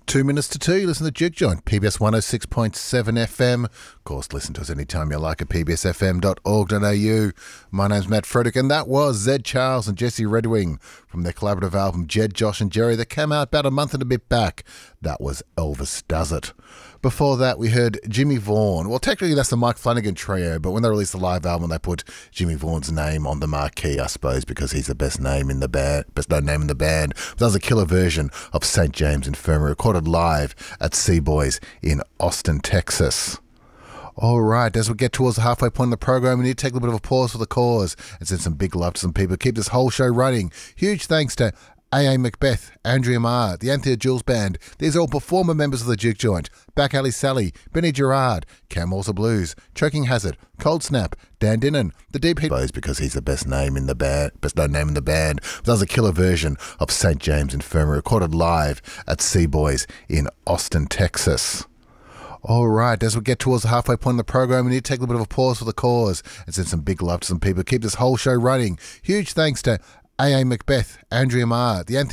2 minutes to 2, listen to Juke Joint, PBS 106.7 FM. Of course, listen to us anytime you like at pbsfm.org.au. My name's Matt Frederick, and that was Zed Charles and Jesse Redwing from their collaborative album Jed, Josh and Jerry that came out about a month and a bit back. That was Elvis Does It. Before that, we heard Jimmy Vaughan. Well, technically that's the Mike Flanagan Trio, but when they released the live album, they put Jimmy Vaughan's name on the marquee, I suppose, because he's the best name in the band, best known name in the band. But that was a killer version of St. James Infirmary, recorded live at Seaboys in Austin, Texas. All right, as we get towards the halfway point of the program, we need to take a little bit of a pause for the cause and send some big love to some people. Keep this whole show running. Huge thanks to A.A. Macbeth, Andrea Marr, the Anthea Jules Band. These are all performer members of the Juke Joint. Back Alley Sally, Benny Gerard, Cam Walser Blues, Choking Hazard, Cold Snap, Dan Dinnan, the Deep Heat, because he's the best name in the band, best known name in the band. But that was a killer version of St. James Infirmary, recorded live at Seaboys in Austin, Texas. All right, as we get towards the halfway point of the program, we need to take a little bit of a pause for the cause and send some big love to some people. Keep this whole show running. Huge thanks to A.A. Macbeth, Andrea Marr, the Anthea